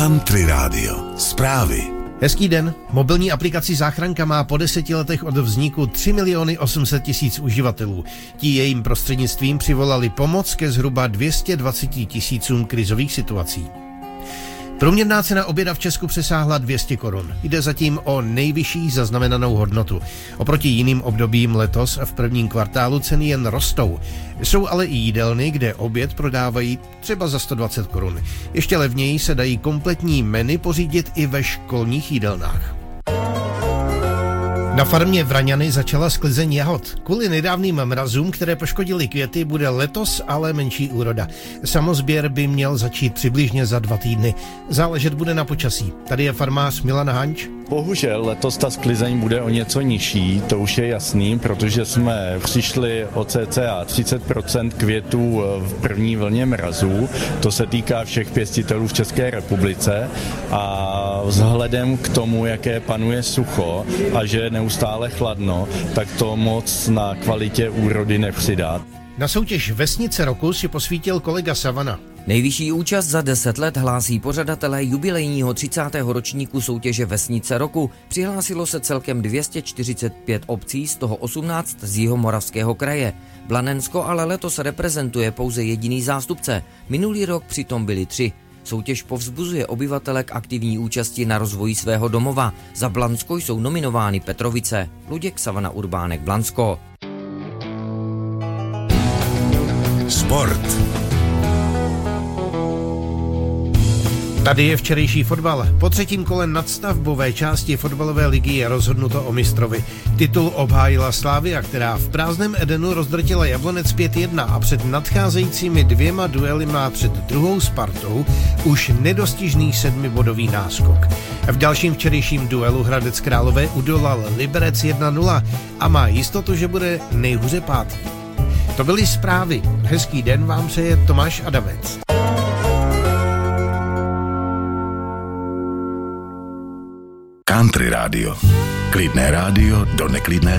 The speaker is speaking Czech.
Country Radio. Zprávy. Hezký den. Mobilní aplikaci Záchranka má po 10 letech od vzniku 3 800 000 uživatelů. Ti jejím prostřednictvím přivolali pomoc ke zhruba 220 000 krizových situací. Průměrná cena oběda v Česku přesáhla 200 korun. Jde zatím o nejvyšší zaznamenanou hodnotu. Oproti jiným obdobím letos v prvním kvartálu ceny jen rostou. Jsou ale i jídelny, kde oběd prodávají třeba za 120 korun. Ještě levněji se dají kompletní menu pořídit i ve školních jídelnách. Na farmě Vraňany začala sklizeň jahod. Kvůli nedávným mrazům, které poškodily květy, bude letos ale menší úroda. Samozběr by měl začít přibližně za 2 týdny. Záležet bude na počasí. Tady je farmář Milan Hanč. Bohužel letos ta sklizeň bude o něco nižší, to už je jasný, protože jsme přišli o cca 30% květů v první vlně mrazů. To se týká všech pěstitelů v České republice a vzhledem k tomu, jaké panuje sucho a že je neustále chladno, tak to moc na kvalitě úrody nepřidá. Na soutěž Vesnice roku si posvítil kolega Savana. Nejvyšší účast za 10 let hlásí pořadatelé jubilejního 30. ročníku soutěže Vesnice roku. Přihlásilo se celkem 245 obcí, z toho 18 z Jihomoravského kraje. Blanensko ale letos reprezentuje pouze jediný zástupce. Minulý rok přitom byli 3. Soutěž povzbuzuje obyvatele k aktivní účasti na rozvoji svého domova. Za Blansko jsou nominovány Petrovice. Luděk, Savana, Urbánek, Blansko. Sport. Tady je včerejší fotbal. Po třetím kole nadstavbové části fotbalové ligy je rozhodnuto o mistrovi. Titul obhájila Slavia, která v prázdném Edenu rozdrtila Jablonec 5-1 a před nadcházejícími 2 duely má před druhou Spartou už nedostižný 7bodový náskok. V dalším včerejším duelu Hradec Králové udolal Liberec 1-0 a má jistotu, že bude nejhůře 5. To byly zprávy. Hezký den vám přeje Tomáš Adamec. Country Radio. Klidné rádio do neklidné